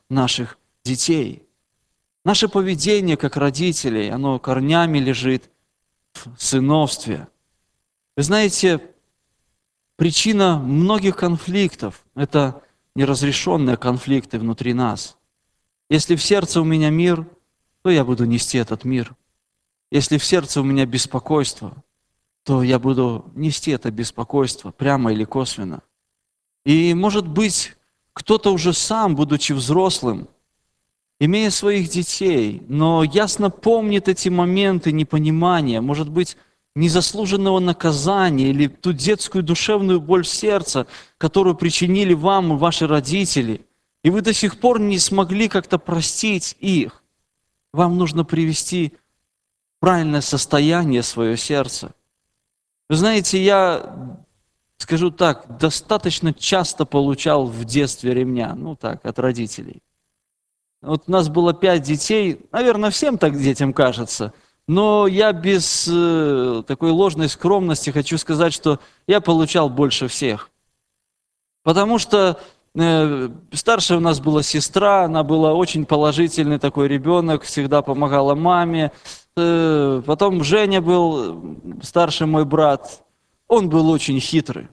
наших детей. Наше поведение как родителей, оно корнями лежит в сыновстве. Вы знаете, причина многих конфликтов – это неразрешенные конфликты внутри нас. Если в сердце у меня мир, то я буду нести этот мир. Если в сердце у меня беспокойство, то я буду нести это беспокойство, прямо или косвенно. И, может быть, кто-то уже сам, будучи взрослым, имея своих детей, но ясно помнит эти моменты непонимания, может быть, незаслуженного наказания или ту детскую душевную боль сердца, которую причинили вам и ваши родители, и вы до сих пор не смогли как-то простить их. Вам нужно привести в правильное состояние свое сердце. Вы знаете, я скажу так, достаточно часто получал в детстве ремня, от родителей. Вот у нас было 5 детей, наверное, всем так детям кажется, но я без такой ложной скромности хочу сказать, что я получал больше всех. Потому что старшая у нас была сестра, она была очень положительный такой ребенок, всегда помогала маме. Потом Женя был, старший мой брат, он был очень хитрый.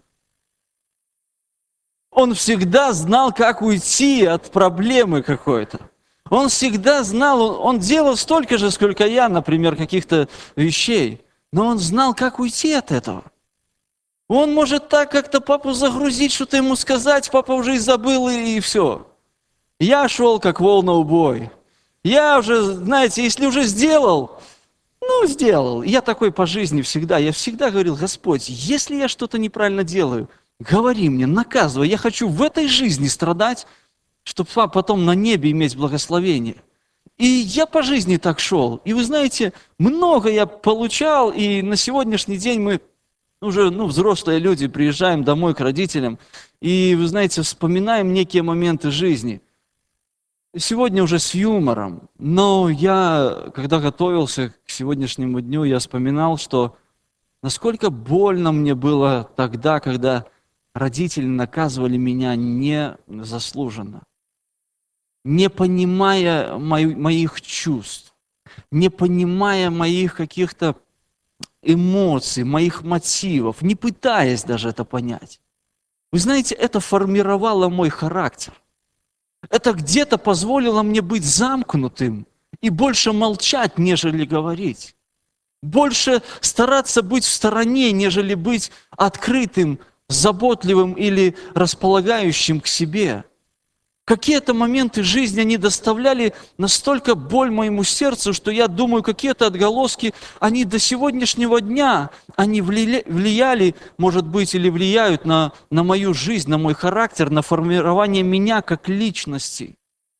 Он всегда знал, как уйти от проблемы какой-то. Он всегда знал, он делал столько же, сколько я, например, каких-то вещей. Но он знал, как уйти от этого. Он может так как-то папу загрузить, что-то ему сказать, папа уже и забыл, и все. Я шел как вол на убой. Я уже, знаете, если уже сделал, сделал. Я такой по жизни всегда. Я всегда говорил: Господь, если я что-то неправильно делаю, говори мне, наказывай. Я хочу в этой жизни страдать, чтобы потом на небе иметь благословение. И я по жизни так шел. И вы знаете, много я получал, и на сегодняшний день мы уже взрослые люди, приезжаем домой к родителям, и, вы знаете, вспоминаем некие моменты жизни. Сегодня уже с юмором, но я, когда готовился к сегодняшнему дню, я вспоминал, что насколько больно мне было тогда, когда родители наказывали меня незаслуженно, не понимая моих чувств, не понимая моих каких-то эмоций, моих мотивов, не пытаясь даже это понять. Вы знаете, это формировало мой характер. Это где-то позволило мне быть замкнутым и больше молчать, нежели говорить. Больше стараться быть в стороне, нежели быть открытым, заботливым или располагающим к себе. Какие-то моменты жизни, они доставляли настолько боль моему сердцу, что я думаю, какие-то отголоски, они до сегодняшнего дня, они влияли, может быть, или влияют на мою жизнь, на мой характер, на формирование меня как личности.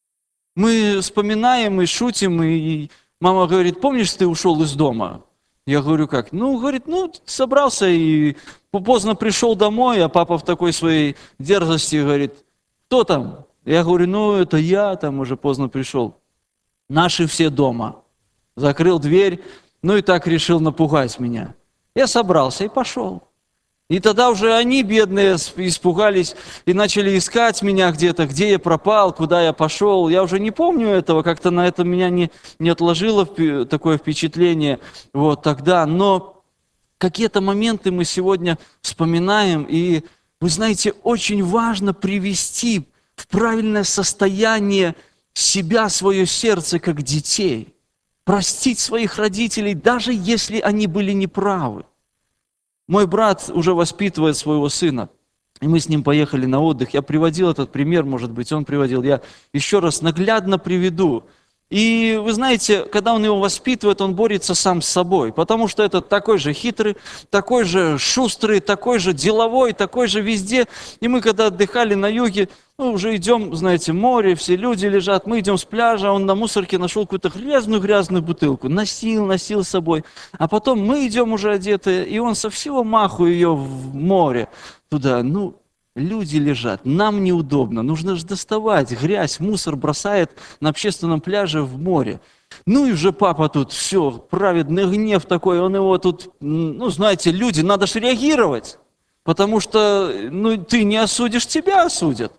Мы вспоминаем и шутим, и мама говорит: помнишь, ты ушел из дома? Я говорю: как? Говорит, собрался и поздно пришел домой, а папа в такой своей дерзости говорит: кто там? Я говорю: это я, там уже поздно пришел. Наши все дома. Закрыл дверь, и так решил напугать меня. Я собрался и пошел. И тогда уже они, бедные, испугались и начали искать меня где-то, где я пропал, куда я пошел. Я уже не помню этого, как-то на это меня не отложило такое впечатление тогда. Но какие-то моменты мы сегодня вспоминаем, и, вы знаете, очень важно привести в правильное состояние себя, свое сердце, как детей. Простить своих родителей, даже если они были неправы. Мой брат уже воспитывает своего сына, и мы с ним поехали на отдых. Я приводил этот пример, может быть, он приводил. Я еще раз наглядно приведу. И вы знаете, когда он его воспитывает, он борется сам с собой, потому что это такой же хитрый, такой же шустрый, такой же деловой, такой же везде. И мы когда отдыхали на юге, уже идем, знаете, море, все люди лежат, мы идем с пляжа, он на мусорке нашел какую-то грязную бутылку, носил с собой. А потом мы идем уже одетые, и он со всего маху ее в море туда, люди лежат, нам неудобно, нужно же доставать, грязь, мусор бросает на общественном пляже в море. И уже папа тут, все, праведный гнев такой, он его тут, знаете, люди, надо же реагировать, потому что, ты не осудишь, тебя осудят.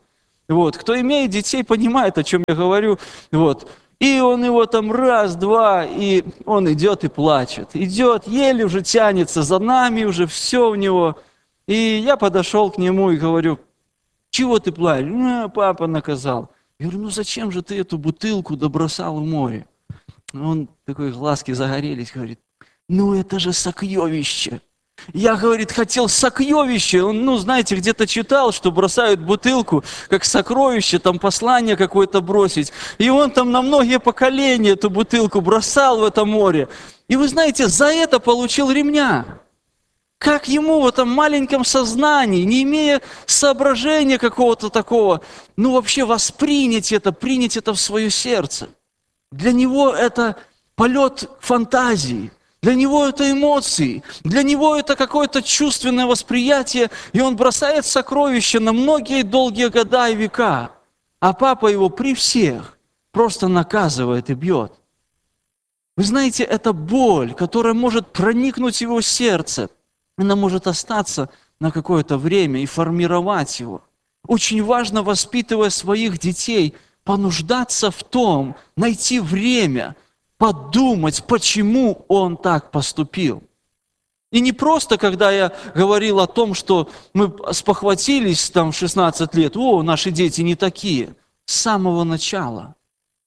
Вот. Кто имеет детей, понимает, о чем я говорю. Вот. И он его там раз, два, и он идет и плачет. Идет, еле уже тянется за нами, уже все у него. И я подошел к нему и говорю: чего ты плачешь? Ну, папа наказал. Я говорю: ну зачем же ты эту бутылку добросал в море? Он такой, глазки загорелись, говорит: ну это же сокровище. Я, говорит, хотел сокровище. Он, ну, знаете, где-то читал, что бросают бутылку, как сокровище, там послание какое-то бросить. И он там на многие поколения эту бутылку бросал в это море. И вы знаете, за это получил ремня. Как ему в этом маленьком сознании, не имея соображения какого-то такого, ну вообще принять это в свое сердце. Для него это полет фантазии, для него это эмоции, для него это какое-то чувственное восприятие, и он бросает сокровища на многие долгие года и века. А папа его при всех просто наказывает и бьет. Вы знаете, это боль, которая может проникнуть в его сердце. Она может остаться на какое-то время и формировать его. Очень важно, воспитывая своих детей, понуждаться в том, найти время, подумать, почему он так поступил. И не просто, когда я говорил о том, что мы спохватились там в 16 лет, наши дети не такие. С самого начала.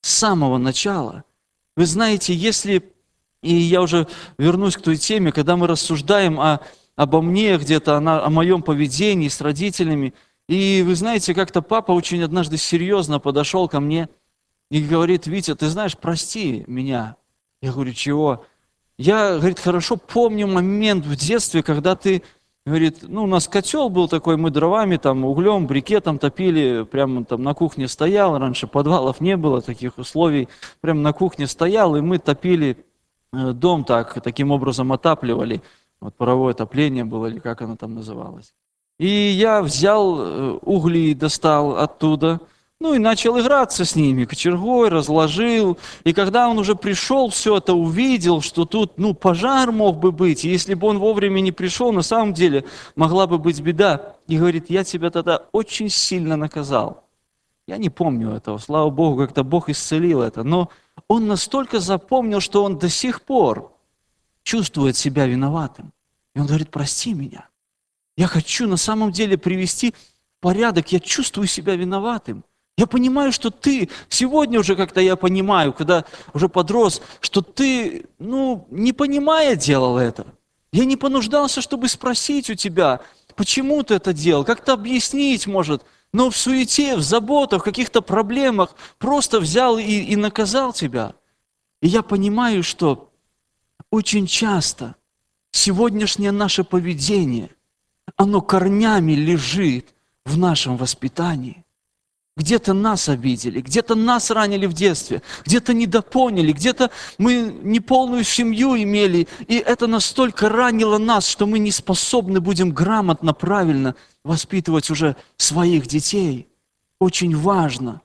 Вы знаете, если, и я уже вернусь к той теме, когда мы рассуждаем обо мне где-то, о моем поведении с родителями, и вы знаете, как-то папа очень однажды серьезно подошел ко мне и говорит: Витя, ты знаешь, прости меня. Я говорю: чего? Я, говорит, хорошо помню момент в детстве, когда ты, говорит, у нас котел был такой, мы дровами, там, углем, брикетом топили, прямо там на кухне стоял, раньше подвалов не было, таких условий, прямо на кухне стоял, и мы топили дом таким образом отапливали. Вот паровое отопление было, или как оно там называлось. И я взял угли, достал оттуда, и начал играться с ними, кочергой разложил. И когда он уже пришел, все это увидел, что тут, пожар мог бы быть. И если бы он вовремя не пришел, на самом деле могла бы быть беда. И говорит: я тебя тогда очень сильно наказал. Я не помню этого, слава Богу, как-то Бог исцелил это. Но он настолько запомнил, что он до сих пор чувствует себя виноватым. И он говорит: прости меня. Я хочу на самом деле привести в порядок, я чувствую себя виноватым. Я понимаю, что ты, сегодня уже как-то я понимаю, когда уже подрос, что ты, не понимая, делал это. Я не понуждался, чтобы спросить у тебя, почему ты это делал, как-то объяснить, может, но в суете, в заботах, в каких-то проблемах просто взял и наказал тебя. И я понимаю, что очень часто сегодняшнее наше поведение, оно корнями лежит в нашем воспитании. Где-то нас обидели, где-то нас ранили в детстве, где-то недопоняли, где-то мы неполную семью имели, и это настолько ранило нас, что мы не способны будем грамотно, правильно воспитывать уже своих детей. Очень важно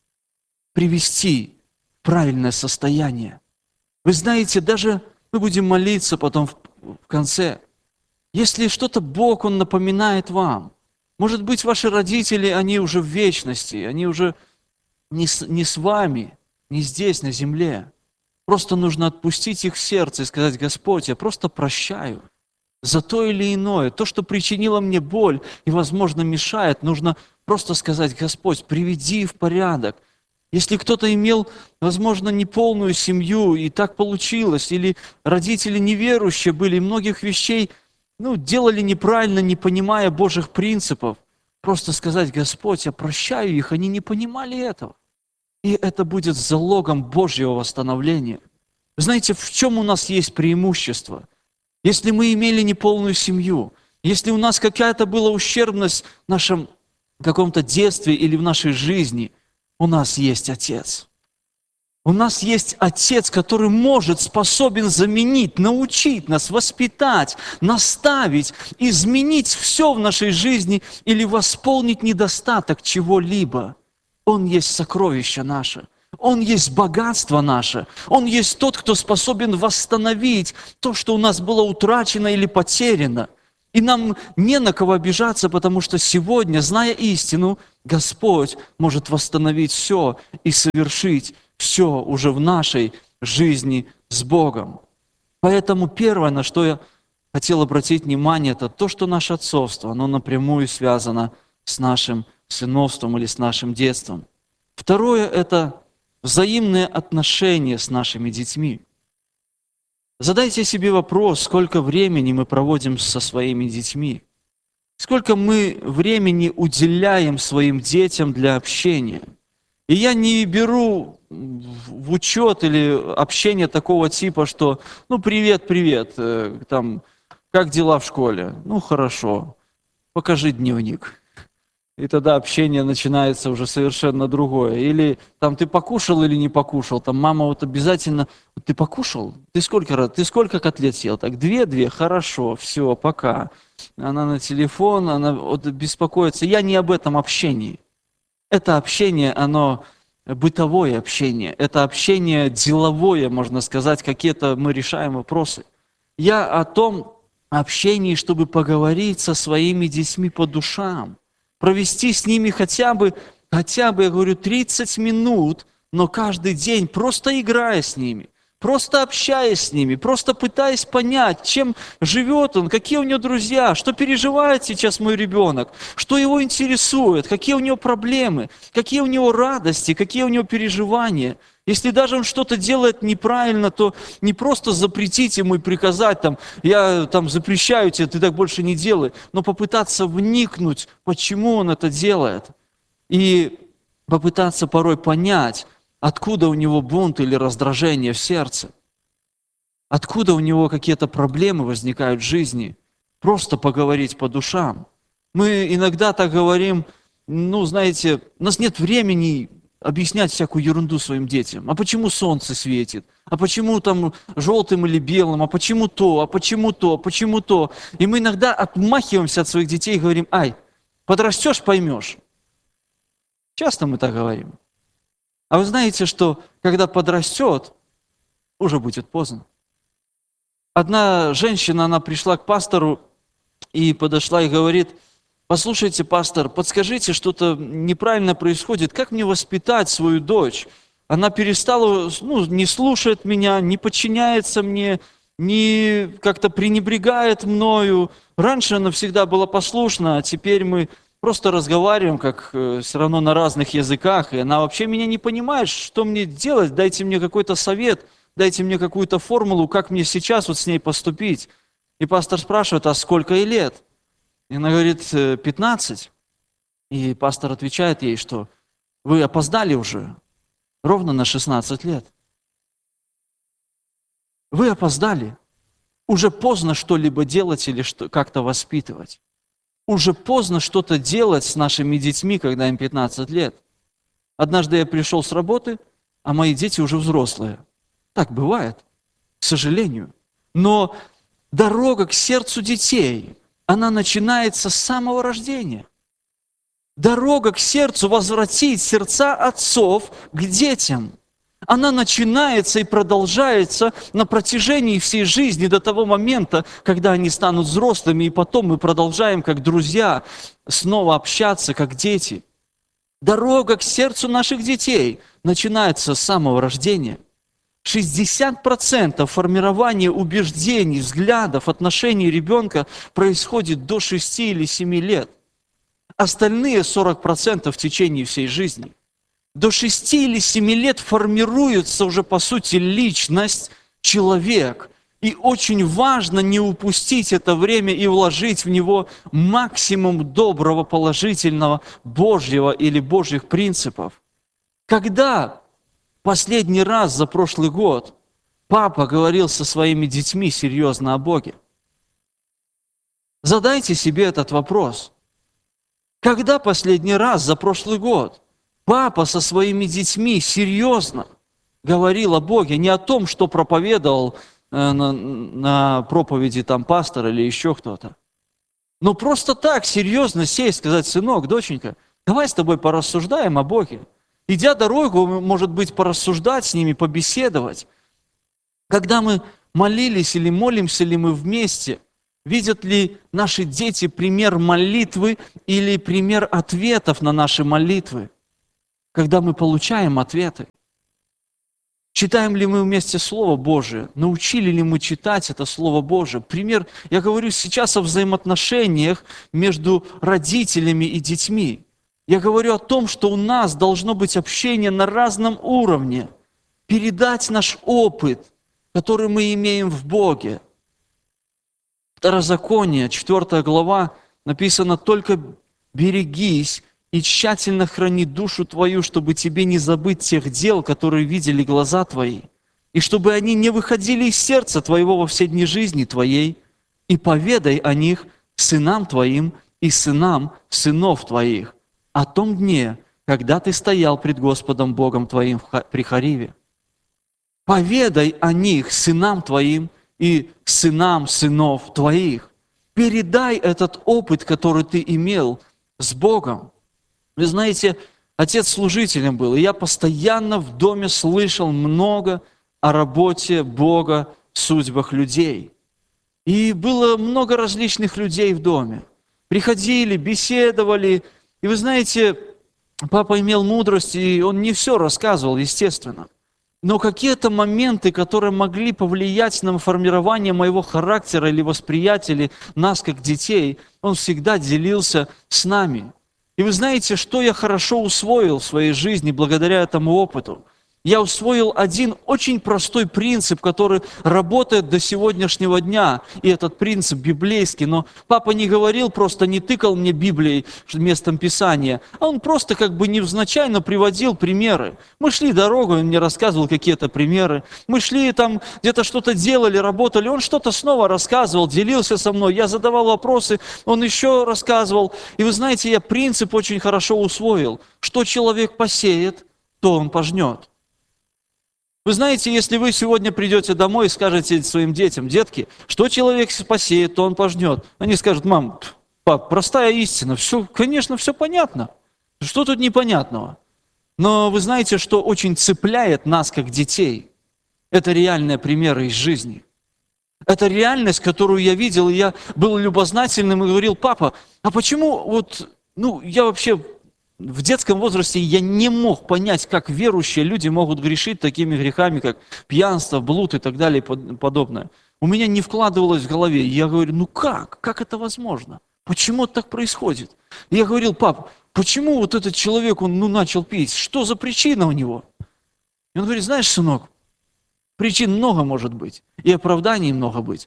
привести в правильное состояние. Вы знаете, даже мы будем молиться потом в конце. Если что-то Бог, Он напоминает вам, может быть, ваши родители, они уже в вечности, они уже не с вами, не здесь, на земле. Просто нужно отпустить их в сердце и сказать: Господь, я просто прощаю за то или иное, то, что причинило мне боль и, возможно, мешает. Нужно просто сказать: Господь, приведи в порядок. Если кто-то имел, возможно, неполную семью, и так получилось, или родители неверующие были, многих вещей делали неправильно, не понимая Божьих принципов, просто сказать: Господь, я прощаю их, они не понимали этого. И это будет залогом Божьего восстановления. Знаете, в чем у нас есть преимущество? Если мы имели неполную семью, если у нас какая-то была ущербность в нашем каком-то детстве или в нашей жизни, у нас есть Отец. У нас есть Отец, который способен заменить, научить нас, воспитать, наставить, изменить все в нашей жизни или восполнить недостаток чего-либо. Он есть сокровище наше, Он есть богатство наше, Он есть тот, кто способен восстановить то, что у нас было утрачено или потеряно. И нам не на кого обижаться, потому что сегодня, зная истину, Господь может восстановить все и совершить все уже в нашей жизни с Богом. Поэтому первое, на что я хотел обратить внимание, это то, что наше отцовство, оно напрямую связано с нашим сыновством или с нашим детством. Второе – это взаимные отношения с нашими детьми. Задайте себе вопрос, сколько времени мы проводим со своими детьми. Сколько мы времени уделяем своим детям для общения. И я не беру в учет или общение такого типа, что привет, привет, там, как дела в школе? Хорошо, покажи дневник. И тогда общение начинается уже совершенно другое. Или там ты покушал или не покушал, там мама вот обязательно, ты покушал? Ты сколько котлет съел? Так, 2, хорошо, все, пока. Она на телефон, она вот беспокоится. Я не об этом общении. Это общение, оно бытовое общение. Это общение деловое, можно сказать, какие-то мы решаем вопросы. Я о том общении, чтобы поговорить со своими детьми по душам. Провести с ними хотя бы, я говорю, 30 минут, но каждый день просто играя с ними, просто общаясь с ними, просто пытаясь понять, чем живет он, какие у него друзья, что переживает сейчас мой ребенок, что его интересует, какие у него проблемы, какие у него радости, какие у него переживания. Если даже он что-то делает неправильно, то не просто запретить ему и приказать, я запрещаю тебе, ты так больше не делай, но попытаться вникнуть, почему он это делает. И попытаться порой понять, откуда у него бунт или раздражение в сердце, откуда у него какие-то проблемы возникают в жизни. Просто поговорить по душам. Мы иногда так говорим, знаете, у нас нет времени объяснять всякую ерунду своим детям. А почему солнце светит? А почему там желтым или белым? А почему то? А почему то? А почему то? И мы иногда отмахиваемся от своих детей и говорим, подрастешь, поймешь. Часто мы так говорим. А вы знаете, что когда подрастет, уже будет поздно. Одна женщина, она пришла к пастору и подошла и говорит, послушайте, пастор, подскажите, что-то неправильно происходит. Как мне воспитать свою дочь? Она перестала, не слушает меня, не подчиняется мне, не как-то пренебрегает мною. Раньше она всегда была послушна, а теперь мы просто разговариваем, как все равно на разных языках. И она вообще меня не понимает, что мне делать. Дайте мне какой-то совет, дайте мне какую-то формулу, как мне сейчас с ней поступить. И пастор спрашивает, а сколько ей лет? И она говорит, 15. И пастор отвечает ей, что вы опоздали уже ровно на 16 лет. Вы опоздали. Уже поздно что-либо делать или как-то воспитывать. Уже поздно что-то делать с нашими детьми, когда им 15 лет. Однажды я пришел с работы, а мои дети уже взрослые. Так бывает, к сожалению. Но дорога к сердцу детей – она начинается с самого рождения. Дорога к сердцу возвратить сердца отцов к детям. Она начинается и продолжается на протяжении всей жизни до того момента, когда они станут взрослыми, и потом мы продолжаем как друзья снова общаться как дети. Дорога к сердцу наших детей начинается с самого рождения. 60% формирования убеждений, взглядов, отношений ребенка происходит до 6 или 7 лет. Остальные 40% в течение всей жизни. До 6 или 7 лет формируется уже, по сути, личность, человек. И очень важно не упустить это время и вложить в него максимум доброго, положительного, Божьего или Божьих принципов. Когда последний раз за прошлый год папа говорил со своими детьми серьезно о Боге? Задайте себе этот вопрос. Когда последний раз за прошлый год папа со своими детьми серьезно говорил о Боге, не о том, что проповедовал на проповеди пастор или еще кто-то, но просто так серьезно сесть, сказать, сынок, доченька, давай с тобой порассуждаем о Боге. Идя дорогу, может быть, порассуждать с ними, побеседовать. Когда мы молились или молимся ли мы вместе, Видят ли наши дети пример молитвы или пример ответов на наши молитвы, когда мы получаем ответы? Читаем ли мы вместе Слово Божие? Научили ли мы читать это Слово Божие? Пример, я говорю сейчас о взаимоотношениях между родителями и детьми. Я говорю о том, что у нас должно быть общение на разном уровне. Передать наш опыт, который мы имеем в Боге. Второзаконие, 4 глава, написано: «Только берегись и тщательно храни душу твою, чтобы тебе не забыть тех дел, которые видели глаза твои, и чтобы они не выходили из сердца твоего во все дни жизни твоей, и поведай о них сынам твоим и сынам сынов твоих, о том дне, когда ты стоял пред Господом Богом твоим при Хориве. Поведай о них сынам твоим и сынам сынов твоих». Передай этот опыт, который ты имел с Богом. Вы знаете, отец служителем был, и я постоянно в доме слышал много о работе Бога в судьбах людей. И было много различных людей в доме. Приходили, беседовали. И вы знаете, папа имел мудрость, и он не все рассказывал, естественно. Но какие-то моменты, которые могли повлиять на формирование моего характера или восприятия, или нас как детей, он всегда делился с нами. И вы знаете, что я хорошо усвоил в своей жизни благодаря этому опыту? Я усвоил один очень простой принцип, который работает до сегодняшнего дня. И этот принцип библейский. Но папа не говорил, просто не тыкал мне Библией местом Писания, а он просто как бы невзначай приводил примеры. Мы шли дорогу, он мне рассказывал какие-то примеры. Мы шли там, где-то что-то делали, работали. Он что-то снова рассказывал, делился со мной. Я задавал вопросы, он еще рассказывал. И вы знаете, я принцип очень хорошо усвоил. Что человек посеет, то он пожнет. Вы знаете, если вы сегодня придете домой и скажете своим детям: детки, что человек посеет, то он пожнет. Они скажут: мам, пап, простая истина, все, конечно, все понятно. Что тут непонятного? Но вы знаете, что очень цепляет нас, как детей? Это реальные примеры из жизни. Это реальность, которую я видел, и я был любознательным и говорил: папа, а почему я вообще... В детском возрасте я не мог понять, как верующие люди могут грешить такими грехами, как пьянство, блуд и так далее и подобное. У меня не вкладывалось в голове. Я говорю: как это возможно? Почему это так происходит? И я говорил: пап, почему вот этот человек, он начал пить? Что за причина у него? И он говорит: знаешь, сынок, причин много может быть, и оправданий много быть.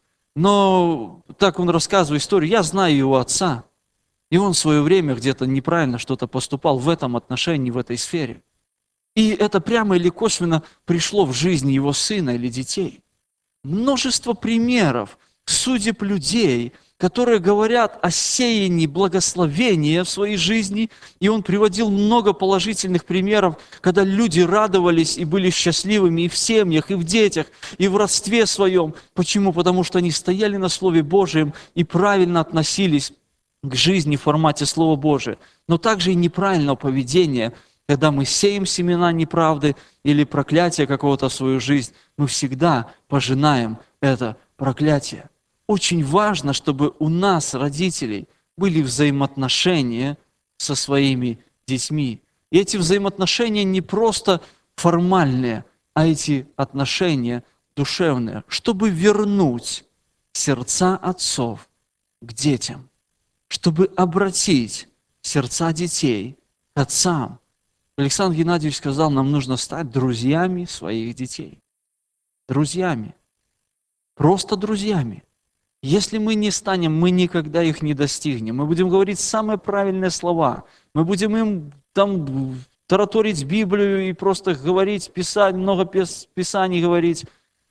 Но так он рассказывает историю, я знаю его отца. И он в свое время где-то неправильно что-то поступал в этом отношении, в этой сфере. И это прямо или косвенно пришло в жизнь его сына или детей. Множество примеров, судеб людей, которые говорят о сеянии благословения в своей жизни. И он приводил много положительных примеров, когда люди радовались и были счастливыми и в семьях, и в детях, и в родстве своем. Почему? Потому что они стояли на Слове Божьем и правильно относились к жизни в формате Слова Божия, но также и неправильного поведения, когда мы сеем семена неправды или проклятия какого-то в свою жизнь, мы всегда пожинаем это проклятие. Очень важно, чтобы у нас, родителей, были взаимоотношения со своими детьми. И эти взаимоотношения не просто формальные, а эти отношения душевные, чтобы вернуть сердца отцов к детям, чтобы обратить сердца детей к отцам. Александр Геннадьевич сказал, нам нужно стать друзьями своих детей. Друзьями. Просто друзьями. Если мы не станем, мы никогда их не достигнем. Мы будем говорить самые правильные слова. Мы будем им тараторить Библию и просто говорить, писать, много писаний говорить.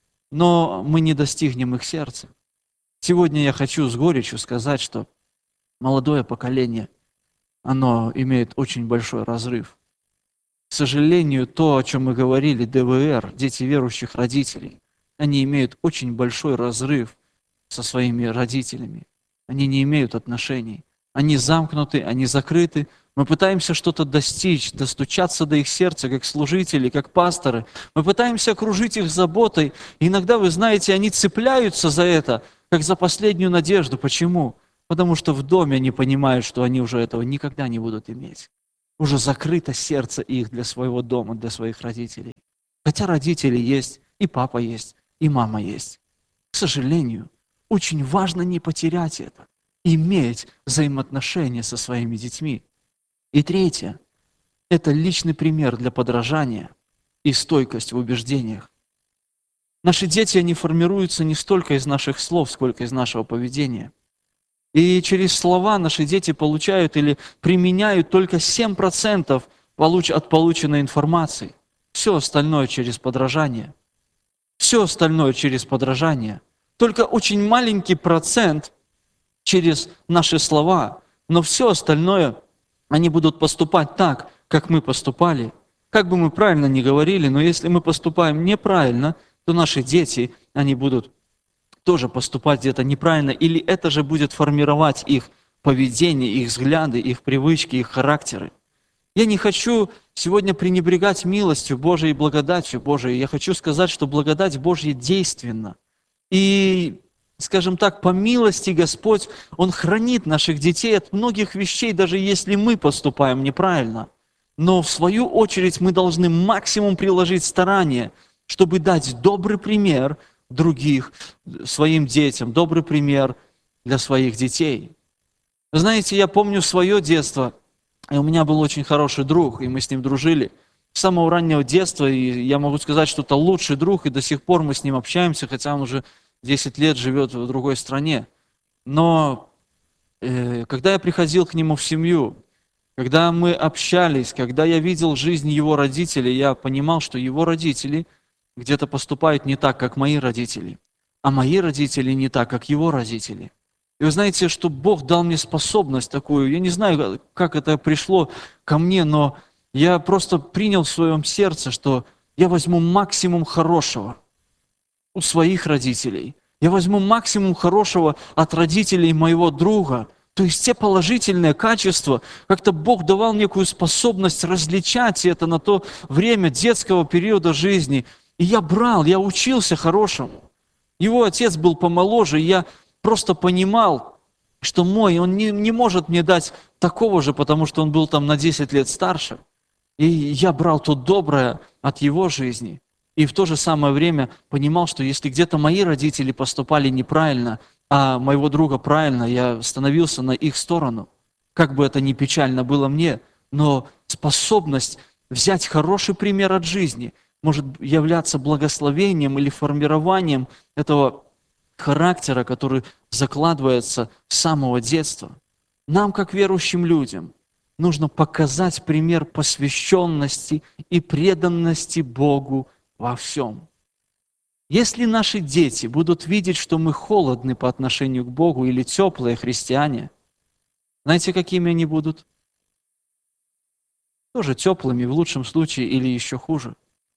Но мы не достигнем их сердца. Сегодня я хочу с горечью сказать, что молодое поколение, оно имеет очень большой разрыв. К сожалению, то, о чем мы говорили, ДВР, дети верующих родителей, они имеют очень большой разрыв со своими родителями. Они не имеют отношений. Они замкнуты, они закрыты. Мы пытаемся что-то достичь, достучаться до их сердца, как служители, как пасторы. Мы пытаемся окружить их заботой. И иногда, вы знаете, они цепляются за это. как за последнюю надежду. Почему? Потому что в доме они понимают, что они уже этого никогда не будут иметь. Уже закрыто сердце их для своего дома, для своих родителей. Хотя родители есть, и папа есть, и мама есть. К сожалению, очень важно не потерять это, иметь взаимоотношения со своими детьми. И третье – это личный пример для подражания и стойкость в убеждениях. Наши дети, они формируются не столько из наших слов, сколько из нашего поведения. И через слова наши дети получают или применяют только 7% от полученной информации. Все остальное через подражание. Все остальное через подражание. Только очень маленький процент через наши слова, но все остальное они будут поступать так, как мы поступали. Как бы мы правильно ни говорили, но если мы поступаем неправильно, то наши дети, они будут тоже поступать где-то неправильно, или это же будет формировать их поведение, их взгляды, их привычки, их характеры. Я не хочу сегодня пренебрегать милостью Божией и благодатью Божией. Я хочу сказать, что благодать Божья действенна. И, скажем так, по милости Господь, Он хранит наших детей от многих вещей, даже если мы поступаем неправильно. Но в свою очередь мы должны максимум приложить старания, чтобы дать добрый пример других своим детям, добрый пример для своих детей. Вы знаете, я помню свое детство, и у меня был очень хороший друг, и мы с ним дружили с самого раннего детства, и я могу сказать, что это лучший друг, и до сих пор мы с ним общаемся, хотя он уже 10 лет живет в другой стране. Но когда я приходил к нему в семью, когда мы общались, когда я видел жизнь его родителей, я понимал, что его родители где-то поступают не так, как мои родители, а мои родители не так, как его родители. И вы знаете, что Бог дал мне способность такую, я не знаю, как это пришло ко мне, но я просто принял в своем сердце, что я возьму максимум хорошего у своих родителей. Я возьму максимум хорошего от родителей моего друга. То есть те положительные качества, как-то Бог давал некую способность различать это на то время детского периода жизни. И я брал, я учился хорошему. Его отец был помоложе, и я просто понимал, что он не может мне дать такого же, потому что он был там на 10 лет старше. И я брал то доброе от его жизни. И в то же самое время понимал, что если где-то мои родители поступали неправильно, а моего друга правильно, я становился на их сторону. Как бы это ни печально было мне, но способность взять хороший пример от жизни может являться благословением или формированием этого характера, который закладывается с самого детства. Нам, как верующим людям, нужно показать пример посвященности и преданности Богу во всем. Если наши дети будут видеть, что мы холодны по отношению к Богу или теплые христиане, знаете, какими они будут? Тоже теплыми в лучшем случае или еще хуже.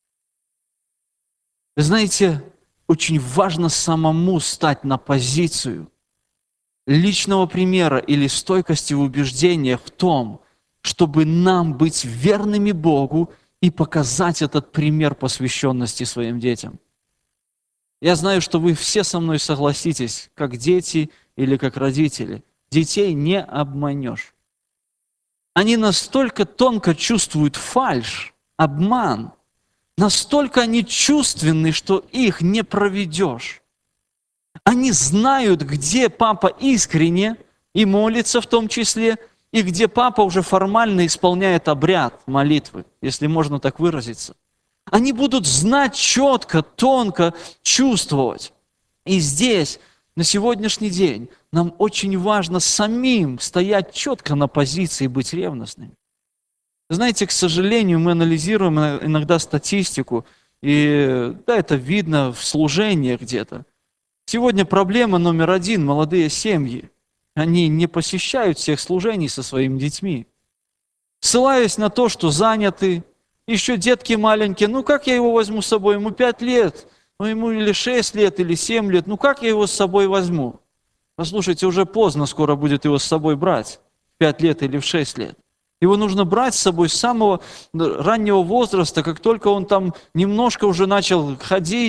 Вы знаете, очень важно самому стать на позицию личного примера или стойкости в убеждениях в том, чтобы нам быть верными Богу и показать этот пример посвященности своим детям. Я знаю, что вы все со мной согласитесь, как дети или как родители. Детей не обманешь. Они настолько тонко чувствуют фальшь, обман, настолько они чувственны, что их не проведешь. Они знают, где папа искренне и молится в том числе, и где папа уже формально исполняет обряд молитвы, если можно так выразиться. Они будут знать четко, тонко, чувствовать. И здесь, на сегодняшний день, нам очень важно самим стоять четко на позиции и быть ревностными. Знаете, к сожалению, мы анализируем иногда статистику, и да, это видно в служениях где-то. Сегодня проблема номер один – молодые семьи. Они не посещают всех служений со своими детьми. Ссылаясь на то, что заняты, еще детки маленькие, ну как я его возьму с собой, ему 5 лет, ну ему или 6 лет, или 7 лет, ну как я его с собой возьму? Послушайте, уже поздно, скоро будет его с собой брать, в 5 лет или в 6 лет. Его нужно брать с собой с самого раннего возраста, как только он там немножко уже начал ходить,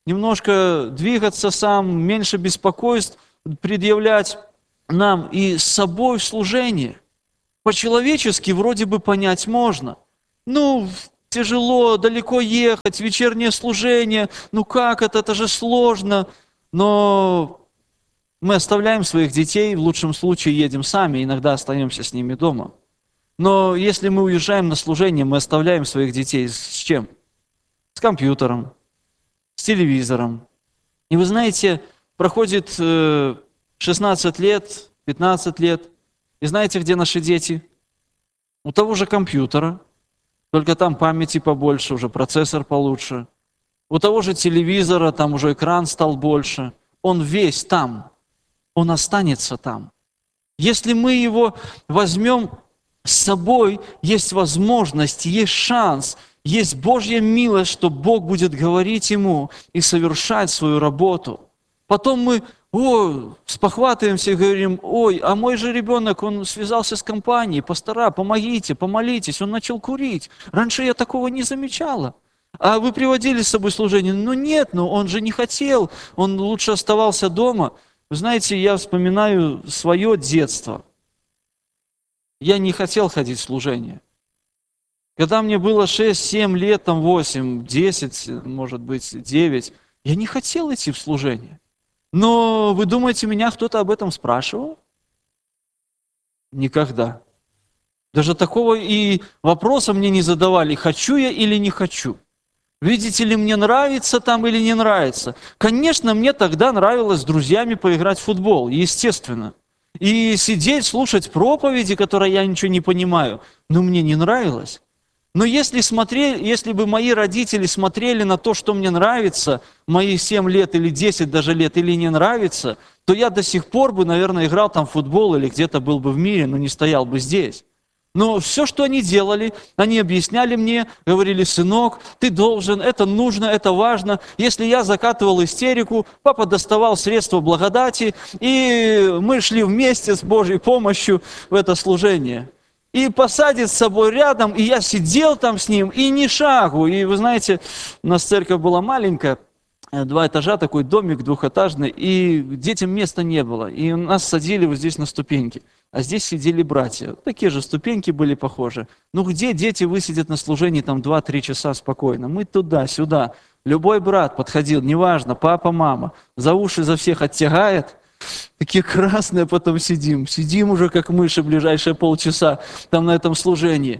немножко двигаться сам, меньше беспокойств предъявлять нам и с собой в служение. По-человечески вроде бы понять можно. Ну, тяжело, далеко ехать, вечернее служение, ну как это же сложно. Но мы оставляем своих детей, в лучшем случае едем сами, иногда остаемся с ними дома. Но если мы уезжаем на служение, мы оставляем своих детей с чем? С компьютером, с телевизором. И вы знаете, проходит 16 лет, 15 лет, и знаете, где наши дети? У того же компьютера, только там памяти побольше, уже процессор получше. У того же телевизора, там уже экран стал больше. Он весь там, он останется там. Если мы его возьмем с собой, есть возможность, есть шанс, есть Божья милость, что Бог будет говорить ему и совершать свою работу. Потом мы спохватываемся и говорим: ой, а мой же ребенок, он связался с компанией, пастора, помогите, помолитесь, он начал курить. Раньше я такого не замечала. А вы приводили с собой служение? Ну нет, он же не хотел, он лучше оставался дома. Вы знаете, я вспоминаю свое детство. Я не хотел ходить в служение. Когда мне было 6-7 лет, 8, 10, может быть, 9, я не хотел идти в служение. Но вы думаете, меня кто-то об этом спрашивал? Никогда. Даже такого и вопроса мне не задавали, хочу я или не хочу. Видите ли, мне нравится там или не нравится. Конечно, мне тогда нравилось с друзьями поиграть в футбол, естественно. И сидеть, слушать проповеди, которые я ничего не понимаю, но мне не нравилось. Но если бы мои родители смотрели на то, что мне нравится, мои 7 лет или 10 даже лет, или не нравится, то я до сих пор бы, наверное, играл там в футбол или где-то был бы в мире, но не стоял бы здесь. Но все, что они делали, они объясняли мне, говорили: сынок, ты должен, это нужно, это важно. Если я закатывал истерику, папа доставал средства благодати, и мы шли вместе с Божьей помощью в это служение. И посадит с собой рядом, и я сидел там с ним, и ни шагу. И вы знаете, у нас церковь была маленькая, 2 этажа, такой домик двухэтажный, и детям места не было. И нас садили вот здесь на ступеньки, а здесь сидели братья. Такие же ступеньки были похожи. Ну где дети высидят на служении 2-3 часа спокойно? Мы туда-сюда. Любой брат подходил, неважно, папа, мама, за уши за всех оттягает. Такие красные потом сидим уже как мыши ближайшие полчаса там на этом служении.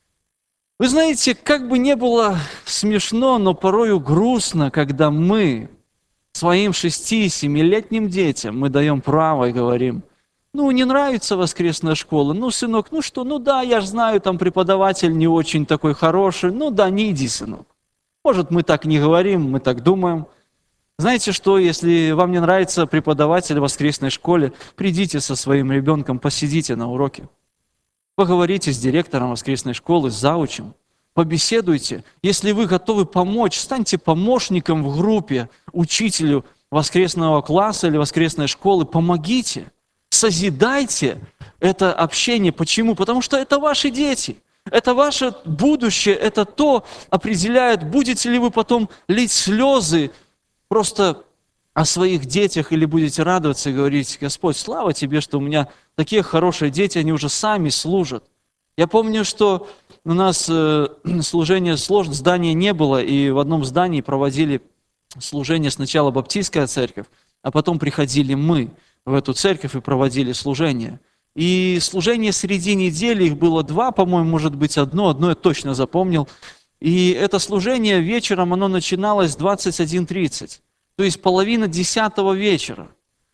Вы знаете, как бы не было смешно, но порою грустно, когда мы своим 6-7-летним детям мы даем право и говорим: не нравится воскресная школа, сынок, да, я же знаю, там преподаватель не очень такой хороший, да, не иди, сынок. Может, мы так не говорим, мы так думаем. Знаете что, если вам не нравится преподаватель в воскресной школе, придите со своим ребенком, посидите на уроке. Поговорите с директором воскресной школы, с заучем, побеседуйте. Если вы готовы помочь, станьте помощником в группе учителю воскресного класса или воскресной школы, помогите, созидайте это общение. Почему? Потому что это ваши дети. Это ваше будущее, это то определяет, будете ли вы потом лить слезы просто о своих детях, или будете радоваться и говорить: Господь, слава Тебе, что у меня такие хорошие дети, они уже сами служат. Я помню, что у нас служение сложно, здания не было, и в одном здании проводили служение сначала баптистская церковь, а потом приходили мы в эту церковь и проводили служение. И служение среди недели, их было 2, по-моему, может быть одно я точно запомнил. И это служение вечером, оно начиналось в 21:30, то есть 9:30 вечера.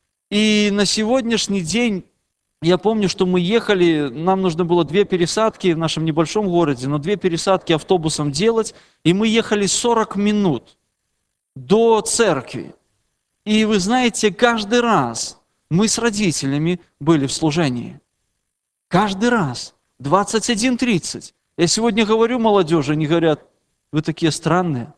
И на сегодняшний день, я помню, что мы ехали, нам нужно было 2 пересадки в нашем небольшом городе, но 2 пересадки автобусом делать, и мы ехали 40 минут до церкви. И вы знаете, каждый раз мы с родителями были в служении. Каждый раз. 21:30. Я сегодня говорю молодежи, они говорят: вы такие странные.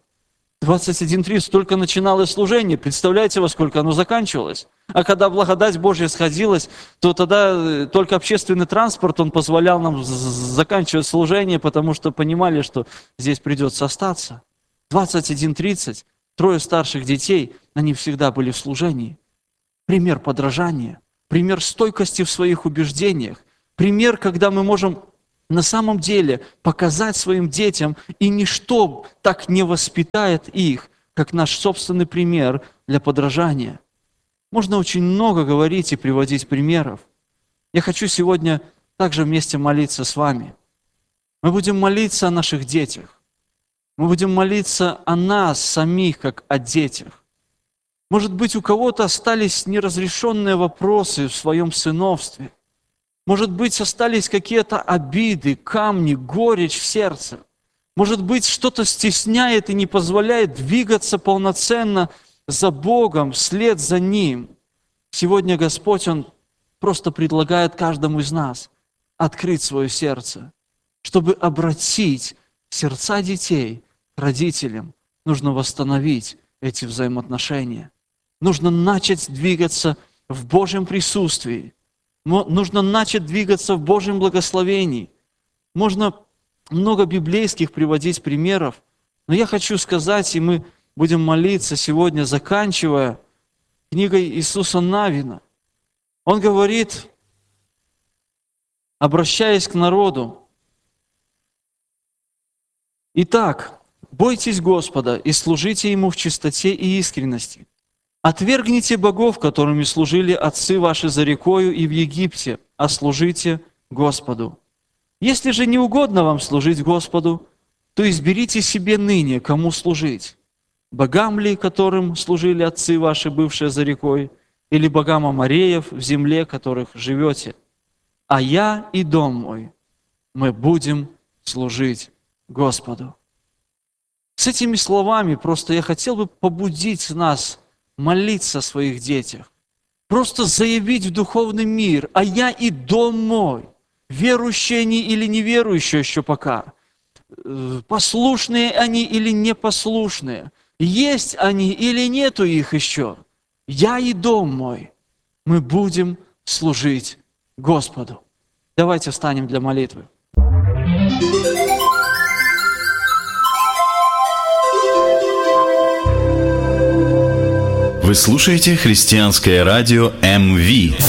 21:30 только начиналось служение. Представляете, во сколько оно заканчивалось? А когда благодать Божья сходилась, то тогда только общественный транспорт, он позволял нам заканчивать служение, потому что понимали, что здесь придется остаться. 21:30. 3 старших детей, они всегда были в служении. Пример подражания, пример стойкости в своих убеждениях, пример, когда мы можем на самом деле показать своим детям, и ничто так не воспитает их, как наш собственный пример для подражания. Можно очень много говорить и приводить примеров. Я хочу сегодня также вместе молиться с вами. Мы будем молиться о наших детях. Мы будем молиться о нас самих, как о детях. Может быть, у кого-то остались неразрешенные вопросы в своем сыновстве. Может быть, остались какие-то обиды, камни, горечь в сердце. Может быть, что-то стесняет и не позволяет двигаться полноценно за Богом, вслед за Ним. Сегодня Господь, Он просто предлагает каждому из нас открыть свое сердце, чтобы обратить сердца детей к родителям. Нужно восстановить эти взаимоотношения. Нужно начать двигаться в Божьем присутствии. Нужно начать двигаться в Божьем благословении. Можно много библейских приводить примеров, но я хочу сказать, и мы будем молиться сегодня, заканчивая книгой Иисуса Навина. Он говорит, обращаясь к народу: «Итак, бойтесь Господа и служите Ему в чистоте и искренности. Отвергните богов, которыми служили отцы ваши за рекою и в Египте, а служите Господу. Если же не угодно вам служить Господу, то изберите себе ныне, кому служить. Богам ли, которым служили отцы ваши, бывшие за рекой, или богам амореев в земле, которых живете? А я и дом мой, мы будем служить Господу». С этими словами просто я хотел бы побудить нас молиться о своих детях, просто заявить в духовный мир: «А я и дом мой», верующие они или неверующие еще пока, послушные они или непослушные, есть они или нету их еще, я и дом мой, мы будем служить Господу. Давайте встанем для молитвы. Вы слушаете христианское радио МВ.